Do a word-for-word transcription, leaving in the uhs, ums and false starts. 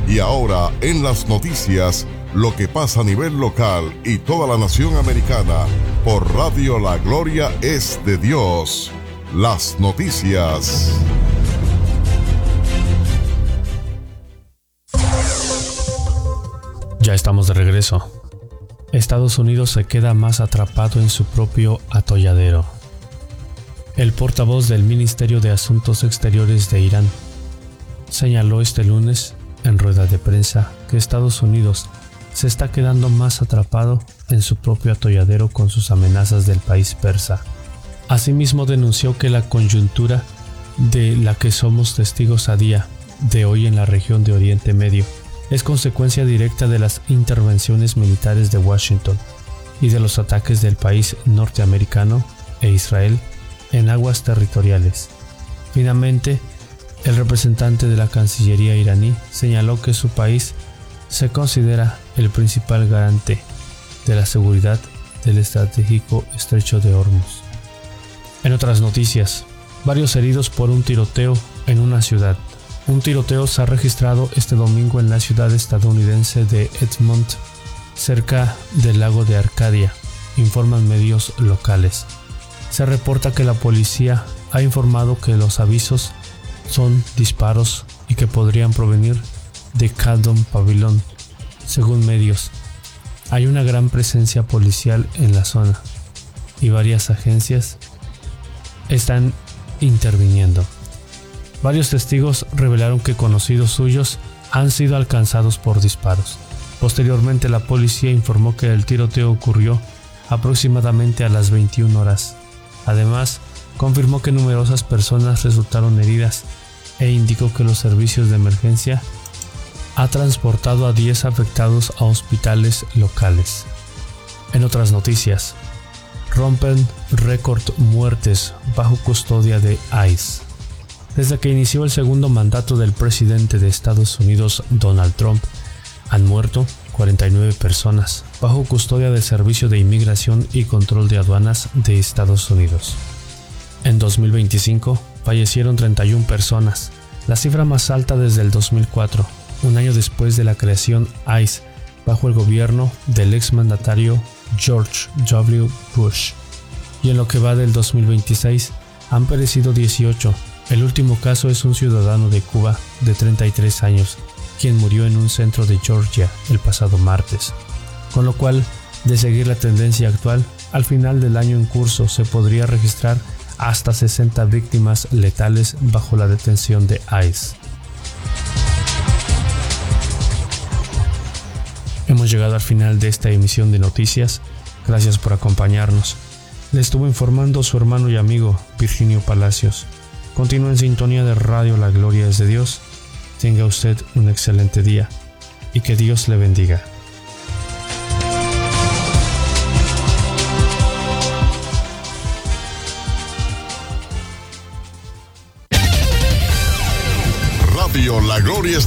Y ahora en las noticias, lo que pasa a nivel local y toda la nación americana, por Radio La Gloria es de Dios. Las noticias. Ya estamos de regreso. Estados Unidos se queda más atrapado en su propio atolladero. El portavoz del Ministerio de Asuntos Exteriores de Irán señaló este lunes en rueda de prensa que Estados Unidos se está quedando más atrapado en su propio atolladero con sus amenazas del país persa. Asimismo denunció que la coyuntura de la que somos testigos a día de hoy en la región de Oriente Medio es consecuencia directa de las intervenciones militares de Washington y de los ataques del país norteamericano e Israel en aguas territoriales. Finalmente, el representante de la Cancillería iraní señaló que su país se considera el principal garante de la seguridad del estratégico estrecho de Hormuz. En otras noticias, varios heridos por un tiroteo en una ciudad. Un tiroteo se ha registrado este domingo en la ciudad estadounidense de Edmond, cerca del lago de Arcadia, informan medios locales. Se reporta que la policía ha informado que los avisos son disparos y que podrían provenir de Cadon Pavilion. Según medios, hay una gran presencia policial en la zona y varias agencias están interviniendo. Varios testigos revelaron que conocidos suyos han sido alcanzados por disparos. Posteriormente, la policía informó que el tiroteo ocurrió aproximadamente a las veintiuna horas. Además, confirmó que numerosas personas resultaron heridas e indicó que los servicios de emergencia ha transportado a diez afectados a hospitales locales. En otras noticias, rompen récord muertes bajo custodia de ICE. Desde que inició el segundo mandato del presidente de Estados Unidos, Donald Trump, han muerto cuarenta y nueve personas bajo custodia del Servicio de Inmigración y Control de Aduanas de Estados Unidos. En dos mil veinticinco fallecieron treinta y una personas, la cifra más alta desde el dos mil cuatro, un año después de la creación ICE bajo el gobierno del exmandatario George W. Bush. Y en lo que va del dos mil veintiséis han perecido dieciocho. El último caso es un ciudadano de Cuba de treinta y tres años, quien murió en un centro de Georgia el pasado martes. Con lo cual, de seguir la tendencia actual, al final del año en curso se podría registrar hasta sesenta víctimas letales bajo la detención de ICE. Hemos llegado al final de esta emisión de noticias. Gracias por acompañarnos. Le estuvo informando su hermano y amigo Virginio Palacios. Continúe en sintonía de Radio La Gloria es de Dios. Tenga usted un excelente día y que Dios le bendiga. Radio La Gloria es